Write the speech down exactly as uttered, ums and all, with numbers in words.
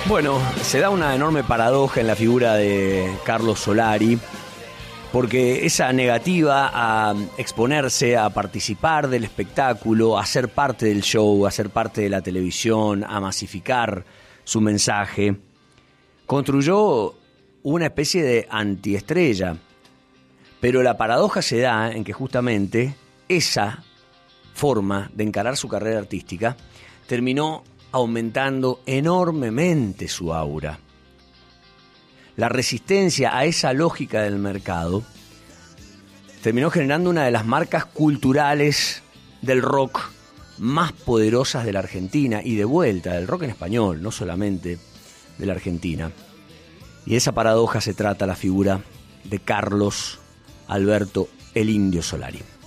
Bueno, se da una enorme paradoja en la figura de Carlos Solari, porque esa negativa a exponerse, a participar del espectáculo, a ser parte del show, a ser parte de la televisión, a masificar su mensaje, construyó una especie de antiestrella. Pero la paradoja se da en que justamente esa forma de encarar su carrera artística terminó aumentando enormemente su aura. La resistencia a esa lógica del mercado terminó generando una de las marcas culturales del rock más poderosas de la Argentina y de vuelta, del rock en español, no solamente de la Argentina. Y de esa paradoja se trata la figura de Carlos Alberto el Indio Solari.